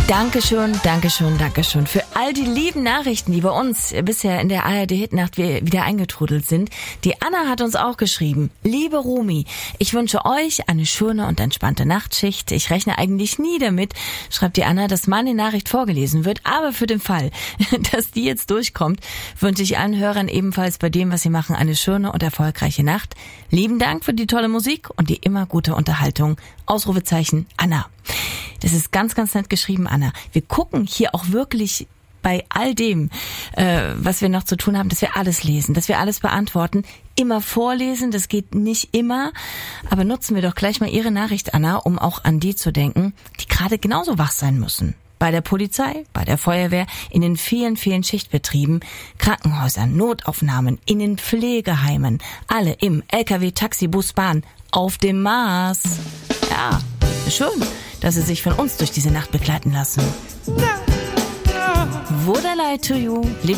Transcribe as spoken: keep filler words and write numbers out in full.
Dankeschön, Dankeschön, Dankeschön für all die lieben Nachrichten, die bei uns bisher in der A R D-Hitnacht wieder eingetrudelt sind. Die Anna hat uns auch geschrieben: Liebe Romy, ich wünsche euch eine schöne und entspannte Nachtschicht. Ich rechne eigentlich nie damit, schreibt die Anna, dass meine Nachricht vorgelesen wird. Aber für den Fall, dass die jetzt durchkommt, wünsche ich allen Hörern ebenfalls bei dem, was sie machen, eine schöne und erfolgreiche Nacht. Lieben Dank für die tolle Musik und die immer gute Unterhaltung. Ausrufezeichen Anna. Das ist ganz, ganz nett geschrieben, Anna. Wir gucken hier auch wirklich bei all dem, äh, was wir noch zu tun haben, dass wir alles lesen, dass wir alles beantworten. Immer vorlesen, das geht nicht immer. Aber nutzen wir doch gleich mal Ihre Nachricht, Anna, um auch an die zu denken, die gerade genauso wach sein müssen. Bei der Polizei, bei der Feuerwehr, in den vielen, vielen Schichtbetrieben, Krankenhäusern, Notaufnahmen, in den Pflegeheimen, alle im L K W, Taxi, Bus, Bahn, auf dem Mars. Ja, schön, dass Sie sich von uns durch diese Nacht begleiten lassen. Would I lie to you?